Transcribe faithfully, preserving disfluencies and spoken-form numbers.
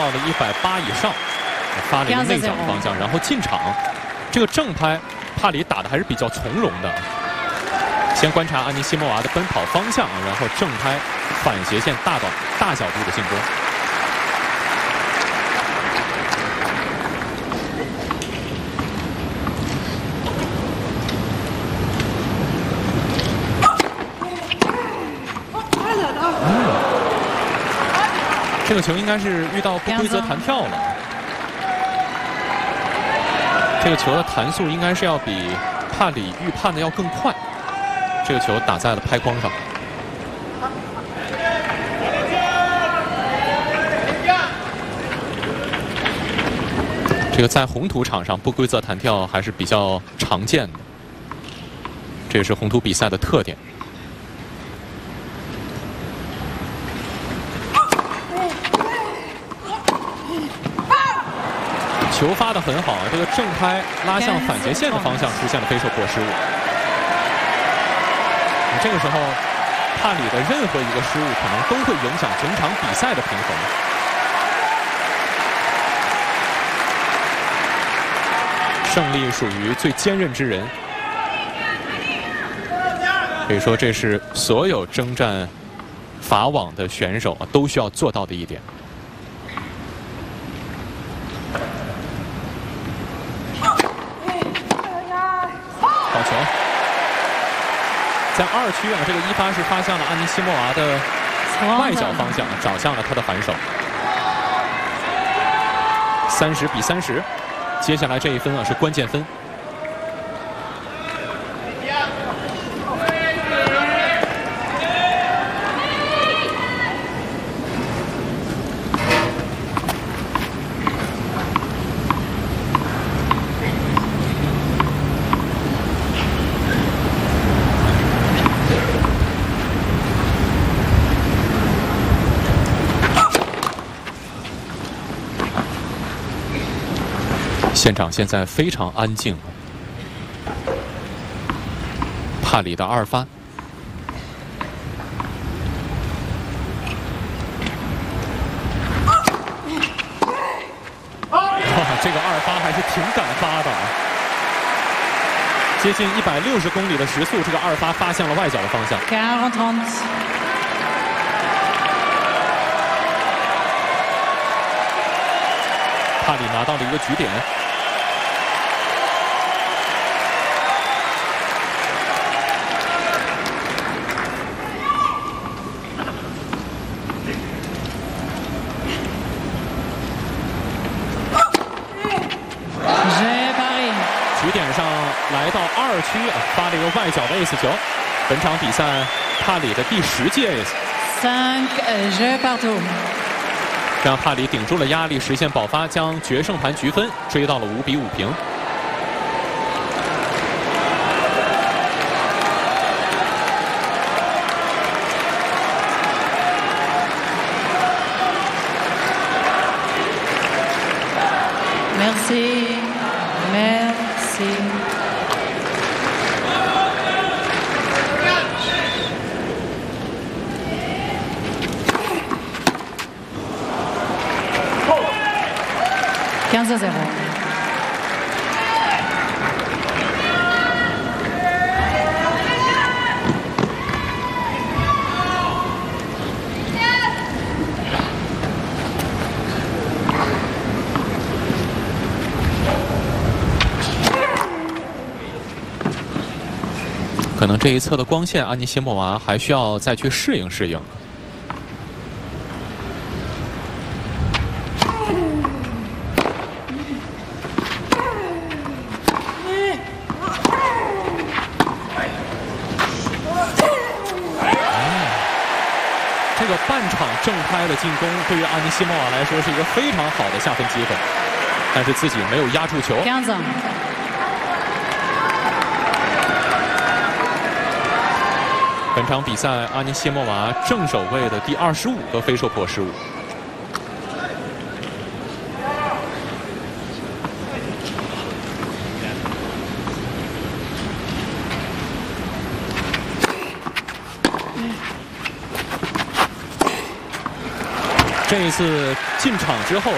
了一百八以上，发了一个内角方向，然后进场。这个正拍，帕里打的还是比较从容的。先观察安尼西莫娃的奔跑方向，然后正拍反斜线大角大角度的进攻。 这个球应该是遇到不规则弹跳了。这个球的弹速应该是要比帕里预判的要更快。这个球打在了拍框上。这个在红土场上不规则弹跳还是比较常见的，这也是红土比赛的特点。 球发得很好啊！这个正拍拉向反斜线的方向出现了飞手破失误。这个时候，帕里的任何一个失误可能都会影响整场比赛的平衡。胜利属于最坚韧之人，可以说这是所有征战法网的选手啊都需要做到的一点。 好球！在二区啊，这个一发是发向了安尼西莫娃的外角方向，找向了他的反手。三十比三十，接下来这一分啊是关键分。现场现在非常安静。帕里的二发，哇，这个二发还是挺敢发的啊！接近一百六十公里的时速，这个二发发向了外角的方向。帕里拿到了一个局点。 局点上来到二区，发了一个外角的 ace 球。本场比赛帕里的第十记 ace。让帕里顶住了压力，实现保发，将决胜盘局分追到了五比五平。 Merci, merci. quinze à zéro。 可能这一侧的光线，安尼西莫娃还需要再去适应适应。 这个半场正拍的进攻，对于安尼西莫娃来说是一个非常好的下分机会，但是自己没有压住球。本场比赛，安尼西莫娃正手位的第二十五个飞手破失误。这一次进场之后。